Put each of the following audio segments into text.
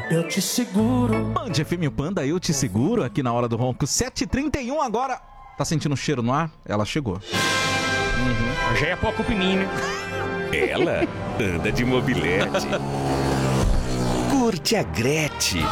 eu te seguro. Band FM Panda, eu te seguro, aqui na Hora do Ronco, 7h31 agora. Tá sentindo o cheiro no ar? Ela chegou. Já é pouco menina. Ela anda de mobilete. Curte a Gretchen.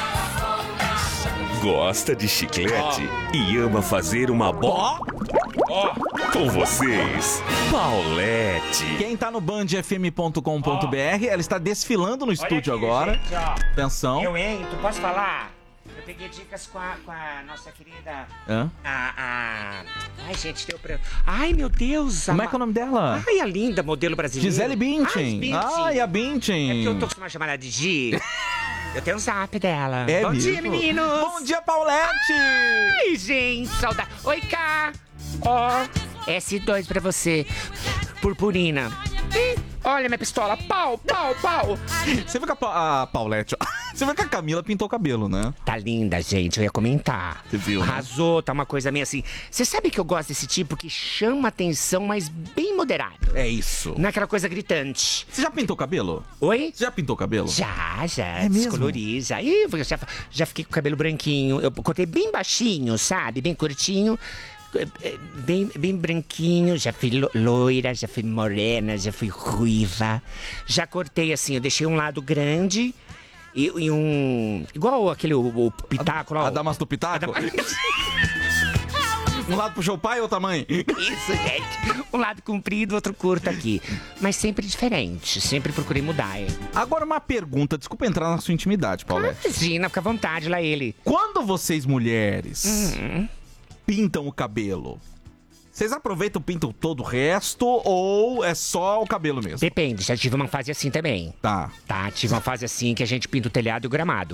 Gosta de chiclete e ama fazer uma bola. Com vocês, Paulette. Quem tá no bandfm.com.br, ela está desfilando no estúdio agora. Gente, Atenção. eu entro, posso falar? Eu peguei dicas com a nossa querida... Hã? Ai, gente, deu pra... Ai, meu Deus. Como é que é o nome dela? Ai, a linda modelo brasileira. Gisele Bündchen. Ai, a É Bündchen. que eu tô acostumado a chamar ela de Gi. Eu tenho um zap dela. É Bom mesmo? dia, meninos. Bom dia, Paulette. Ai, gente, saudade. Oi, Cá. Ó, S2 pra você. Purpurina. Olha minha pistola. Pau, pau, pau. Você viu que a Paulette... Você viu que a Camila pintou o cabelo, né? Tá linda, gente. Eu ia comentar. Você viu, né? Arrasou, tá uma coisa meio assim. Você sabe que eu gosto desse tipo que chama atenção, mas bem moderado. É isso. Não é aquela coisa gritante. Você já pintou o cabelo? Oi? Você já pintou o cabelo? Já, É mesmo? descolori, já. Ih, eu já fiquei com o cabelo branquinho. Eu cortei bem baixinho, sabe? Bem curtinho. Bem branquinho, já fui loira, já fui morena, já fui ruiva. Já cortei assim, eu deixei um lado grande e um... Igual aquele, o pitaco lá. A Damas do Pitaco? Um lado puxou o pai ou tamanho? Isso, gente. Um lado comprido, outro curto aqui. Mas sempre diferente, sempre procurei mudar. Agora uma pergunta, desculpa entrar na sua intimidade, Paulette. Imagina, fica à vontade, lá ele. Quando vocês mulheres pintam o cabelo, vocês aproveitam, pintam todo o resto ou é só o cabelo mesmo? Depende, já tive uma fase assim também. Tá. Tá, tive uma fase assim que a gente pinta o telhado e o gramado.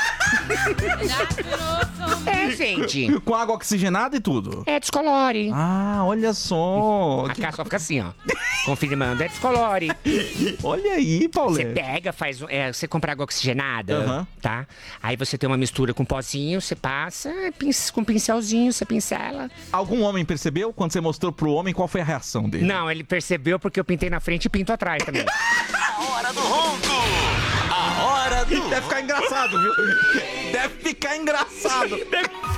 É, gente. Com água oxigenada e tudo? É descolore. Ah, olha só. A casa só fica assim, ó. Confirmando, é descolore. Olha aí, Você Paulette. pega, você compra água oxigenada, Aham. tá? Aí você tem uma mistura com pozinho, você passa, com pincelzinho, você pincela. Algum homem percebeu? Quando você mostrou pro homem, qual foi a reação dele? Não, ele percebeu porque eu pintei na frente e pinto atrás também. A hora do ronco. A hora do Deve ficar engraçado, viu? Deve ficar engraçado.